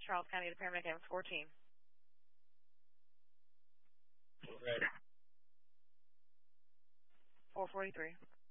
Charles County, the paramedic have 14. Ready. 443.